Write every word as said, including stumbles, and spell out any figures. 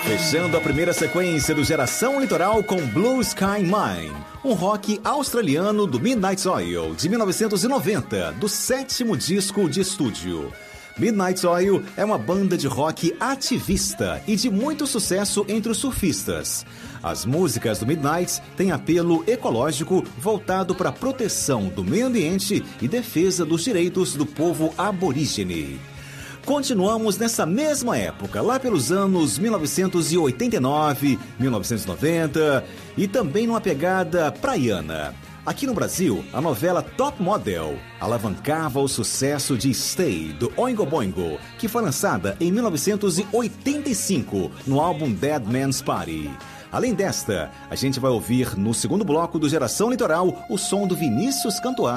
Fechando a primeira sequência do Geração Litoral com Blue Sky Mine, um rock australiano do Midnight Oil, de mil novecentos e noventa, do sétimo disco de estúdio. Midnight Oil é uma banda de rock ativista e de muito sucesso entre os surfistas. As músicas do Midnight têm apelo ecológico voltado para a proteção do meio ambiente e defesa dos direitos do povo aborígene. Continuamos nessa mesma época, lá pelos anos mil novecentos e oitenta e nove, mil novecentos e noventa e também numa pegada praiana. Aqui no Brasil, a novela Top Model alavancava o sucesso de Stay, do Oingo Boingo, que foi lançada em mil novecentos e oitenta e cinco no álbum Dead Man's Party. Além desta, a gente vai ouvir no segundo bloco do Geração Litoral o som do Vinícius Cantuária.